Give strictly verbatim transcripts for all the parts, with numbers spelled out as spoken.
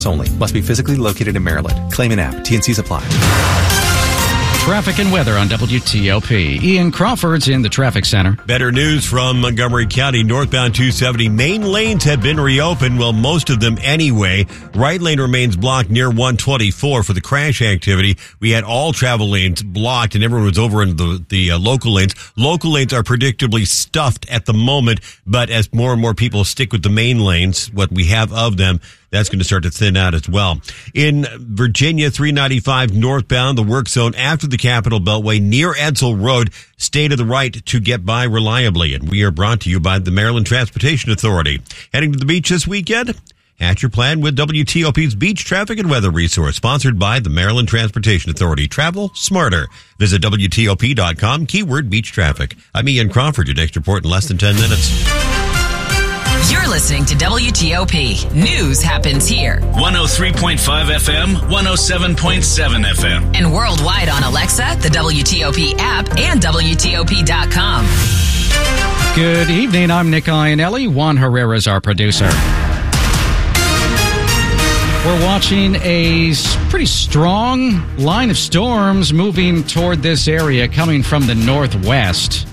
only. Must be physically located in Maryland. Claim an app. T and C's apply. Traffic and weather on W T O P. Ian Crawford's in the traffic center. Better news from Montgomery County. Northbound two seventy. Main lanes have been reopened. Well, most of them anyway. Right lane remains blocked near one twenty-four for the crash activity. We had all travel lanes blocked and everyone was over in the, the uh, local lanes. Local lanes are predictably stuffed at the moment, but as more and more people stick with the main lanes, what we have of them, that's going to start to thin out as well. In Virginia, three ninety-five northbound, the work zone after the Capitol Beltway near Edsel Road, stay to the right to get by reliably. And we are brought to you by the Maryland Transportation Authority. Heading to the beach this weekend? Hatch your plan with W T O P's Beach Traffic and Weather Resource, sponsored by the Maryland Transportation Authority. Travel smarter. Visit W T O P dot com, keyword beach traffic. I'm Ian Crawford, your next report in less than ten minutes. You're listening to W T O P. News happens here. one oh three point five F M, one oh seven point seven F M. And worldwide on Alexa, the W T O P app, and W T O P dot com. Good evening. I'm Nick Iannelli. Juan Herrera's our producer. We're watching a pretty strong line of storms moving toward this area coming from the northwest.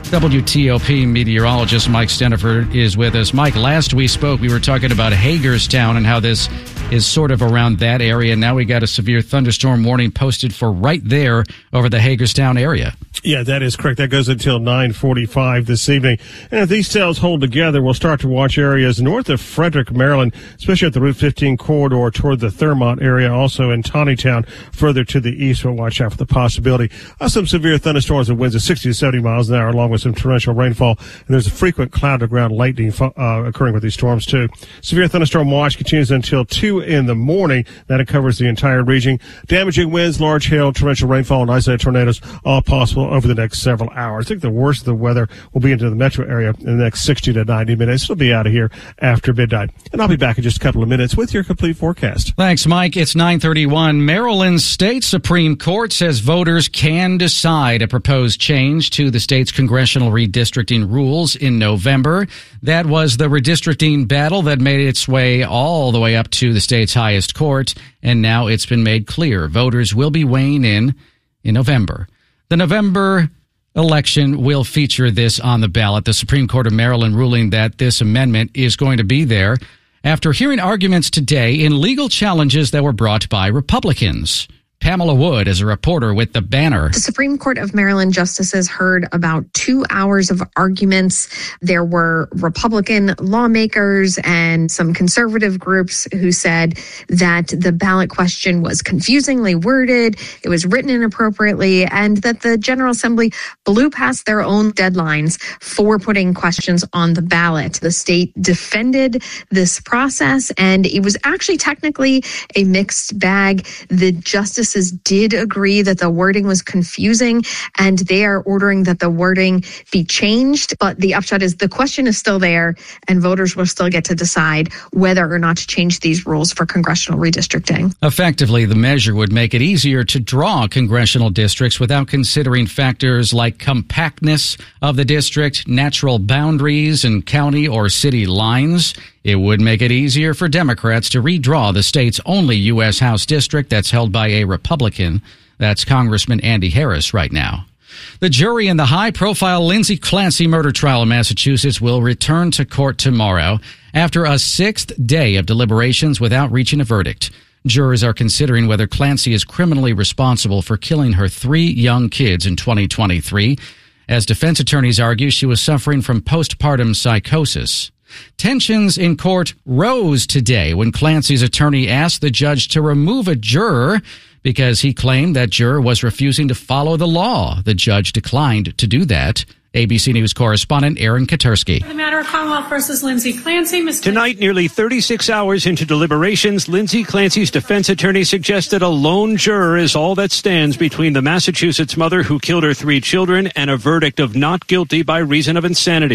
W T O P meteorologist Mike Steniford is with us. Mike, last we spoke, we were talking about Hagerstown and how this is sort of around that area. Now we got a severe thunderstorm warning posted for right there over the Hagerstown area. Yeah, that is correct. That goes until nine forty-five this evening. And if these cells hold together, we'll start to watch areas north of Frederick, Maryland, especially at the Route fifteen corridor toward the Thurmont area, also in Taneytown. Further to the east, we'll watch out for the possibility of some severe thunderstorms and winds of sixty to seventy miles an hour, along with some torrential rainfall. And there's a frequent cloud-to-ground lightning uh, occurring with these storms, too. Severe thunderstorm watch continues until two in the morning. That covers the entire region. Damaging winds, large hail, torrential rainfall, and isolated tornadoes, all possible over the next several hours. I think the worst of the weather will be into the metro area in the next sixty to ninety minutes. It'll be out of here after midnight. And I'll be back in just a couple of minutes with your complete forecast. Thanks, Mike. It's nine thirty-one. Maryland State Supreme Court says voters can decide a proposed change to the state's congressional redistricting rules in November. That was the redistricting battle that made its way all the way up to the state's highest court, and now it's been made clear voters will be weighing in in November. The November election will feature this on the ballot. The Supreme Court of Maryland ruling that this amendment is going to be there after hearing arguments today in legal challenges that were brought by Republicans. Pamela Wood is a reporter with The Banner. The Supreme Court of Maryland justices heard about two hours of arguments. There were Republican lawmakers and some conservative groups who said that the ballot question was confusingly worded, it was written inappropriately, and that the General Assembly blew past their own deadlines for putting questions on the ballot. The state defended this process, and it was actually technically a mixed bag. The justice did agree that the wording was confusing, and they are ordering that the wording be changed. But the upshot is the question is still there, and voters will still get to decide whether or not to change these rules for congressional redistricting. Effectively, the measure would make it easier to draw congressional districts without considering factors like compactness of the district, natural boundaries, and county or city lines. It would make it easier for Democrats to redraw the state's only U S House district that's held by a Republican. That's Congressman Andy Harris right now. The jury in the high-profile Lindsay Clancy murder trial in Massachusetts will return to court tomorrow after a sixth day of deliberations without reaching a verdict. Jurors are considering whether Clancy is criminally responsible for killing her three young kids in twenty twenty-three. As defense attorneys argue, she was suffering from postpartum psychosis. Tensions in court rose today when Clancy's attorney asked the judge to remove a juror because he claimed that juror was refusing to follow the law. The judge declined to do that. A B C News correspondent Aaron Katersky. The matter of Commonwealth versus Lindsay Clancy. Mister Tonight, nearly thirty-six hours into deliberations, Lindsay Clancy's defense attorney suggested a lone juror is all that stands between the Massachusetts mother who killed her three children and a verdict of not guilty by reason of insanity.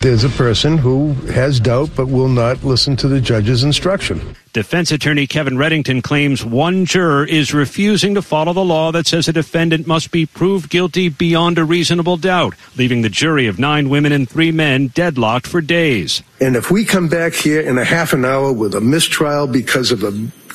There's a person who has doubt but will not listen to the judge's instruction. Defense attorney Kevin Reddington claims one juror is refusing to follow the law that says a defendant must be proved guilty beyond a reasonable doubt, leaving the jury of nine women and three men deadlocked for days. And if we come back here in a half an hour with a mistrial because of a